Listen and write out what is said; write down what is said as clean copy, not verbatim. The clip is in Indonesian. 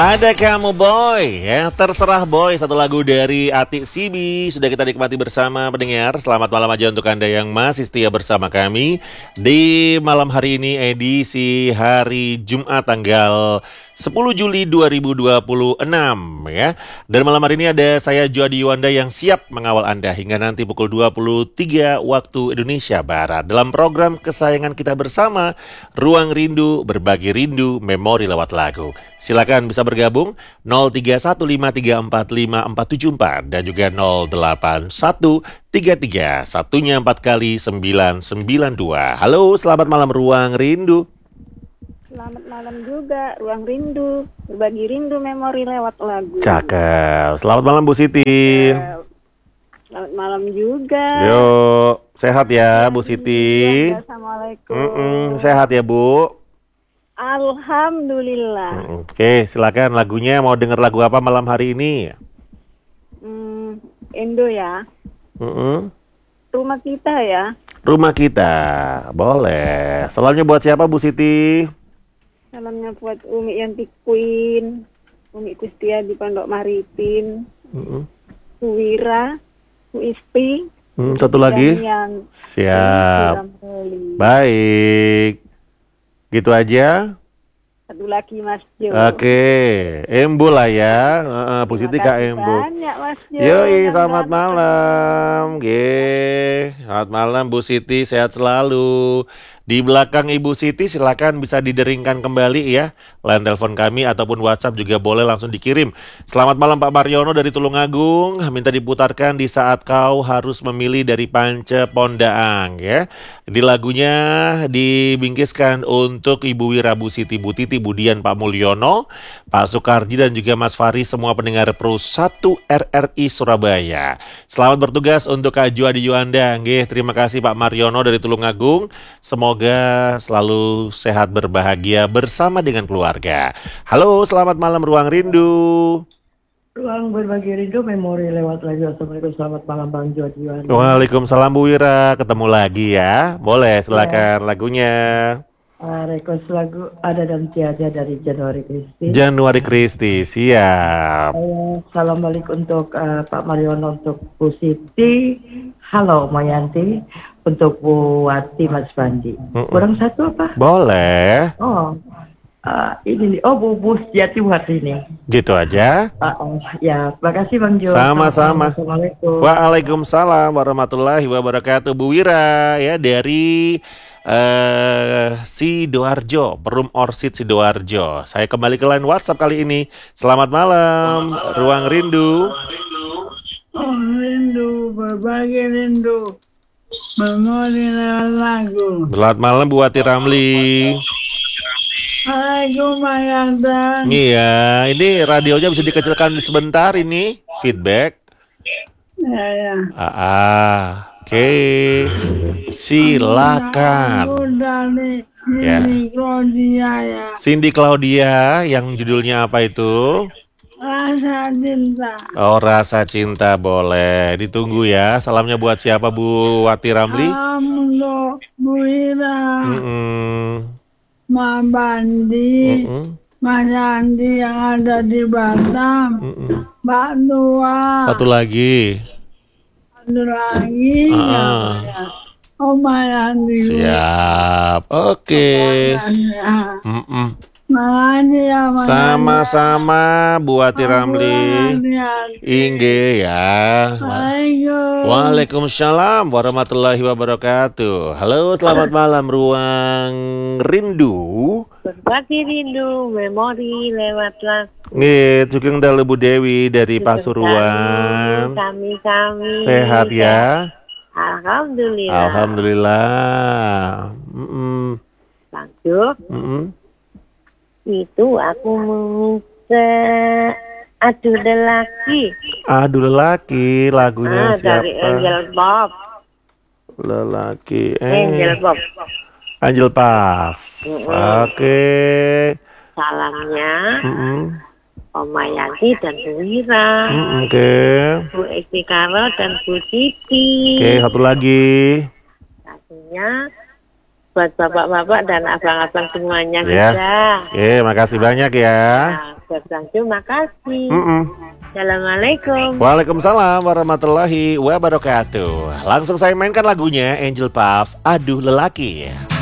Ada kamu boy, ya terserah boy. Satu lagu dari Ati Sibi sudah kita nikmati bersama pendengar. Selamat malam aja untuk Anda yang masih setia bersama kami di malam hari ini, edisi hari Jumat tanggal 10 Juli 2026 ya. Dan malam hari ini ada saya Joadi Yuwanda yang siap mengawal Anda hingga nanti pukul 23 waktu Indonesia Barat dalam program kesayangan kita bersama, Ruang Rindu, Berbagi Rindu, Memori Lewat Lagu. Silakan bisa bergabung 0315345474 dan juga 08133 satunya 4 kali 992. Halo, selamat malam Ruang Rindu. Selamat malam juga, Ruang Rindu, Berbagi Rindu, Memori Lewat Lagu. Cakep. Selamat malam Bu Siti. Selamat malam juga. Yo, sehat ya Bu Siti. Assalamualaikum. Sehat ya Bu. Alhamdulillah. Oke, silakan lagunya. Mau denger lagu apa malam hari ini? Indo ya. Rumah kita ya. Rumah kita, boleh. Salamnya buat siapa Bu Siti? Salamnya buat Umi Yanti Queen, Umi Kustia di Pondok Maritim, Wira, Isti. Satu lagi? Siap. Baik. Gitu aja. Satu lagi Mas Jo. Oke, Embu lah ya. Bu Siti Kak Embu. Banyak Mas Jo. Yoi, selamat malam. Selamat malam Bu Siti, sehat selalu. Di belakang Ibu Siti silakan bisa dideringkan kembali ya. Line telepon kami ataupun WhatsApp juga boleh langsung dikirim. Selamat malam Pak Mariono dari Tulungagung. Minta diputarkan Di Saat Kau Harus Memilih dari Pance Pondaang ya. Di lagunya dibingkiskan untuk Ibu Wira, Bu Siti, Bu Titi, Bu Dian, Pak Mulyono, Pak Sukarji dan juga Mas Fari, semua pendengar Pro 1 RRI Surabaya. Selamat bertugas untuk Kak Joadi Yuwanda. Terima kasih Pak Mariono dari Tulungagung. Semoga selalu sehat berbahagia bersama dengan keluarga. Halo, selamat malam Ruang Rindu. Ruang Berbagi Rindu, Memori Lewat Lagu. Assalamualaikum, selamat malam Bang Joadi Yuwanda. Waalaikumsalam Bu Wira, ketemu lagi ya. Boleh, silakan lagunya. Request lagu Ada dan Tiada dari Januari Kristi. Januari Kristi, siap. Salam balik untuk Pak Mariono, untuk Bu Siti. Halo Mayanti, untuk Bu Wati, Mas Bandi. Kurang satu apa? Boleh. Ini nih, Bu Setiawati ini. Gitu aja. Ya, makasih Bang Jo. Sama-sama. Assalamualaikum. Waalaikumsalam warahmatullahi wabarakatuh. Bu Wira ya dari Sidoarjo, Perum Orsid Sidoarjo. Saya kembali ke line WhatsApp kali ini. Selamat malam, Ruang Rindu. Rindu, berbagi rindu, memori lewat lagu. Selamat malam Bu Wati Ramli. Waalaikumsalam. Iya, ini radionya bisa dikecilkan sebentar ini, feedback. Ya. Oke, silakan. Dari Ya. Claudia ya. Cindy Claudia, yang judulnya apa itu? Rasa cinta. Oh, Rasa Cinta, boleh. Ditunggu ya. Salamnya buat siapa Bu Wati Ramli? Untuk Bu Ira, Ma Bandi, Mas Andi yang ada di Batam, Mbak Tua. Satu lagi. Ada lagi. Oma Andi. Siap. Oke. Makasih ya, Mas. Sama-sama Bu Wati Ramli. Ingge ya. Waalaikumsalam warahmatullahi wabarakatuh. Halo, selamat malam Ruang Rindu. Berbagi rindu, memori lewat lagu. Sugeng Dalu Bu Dewi dari Pasuruan. Kami. Sehat ya? Alhamdulillah. Alhamdulillah. Bang Jo, itu aku meminta Aduh Lelaki. Aduh Lelaki, lagunya siapa? Dari Angel Bob. Lelaki. Angel Bob. Angel Puff. Oke. Salamnya Oma Yanti dan Bu Wira. Oke. Bu Esti Karo dan Bu Siti. Oke, satu lagi. Satunya buat bapak-bapak dan abang-abang semuanya. Yes. Oke, makasih banyak ya. Saya bilang terima kasih. Mm-mm. Assalamualaikum. Waalaikumsalam warahmatullahi wabarakatuh. Langsung saya mainkan lagunya Angel Puff, Aduh Lelaki.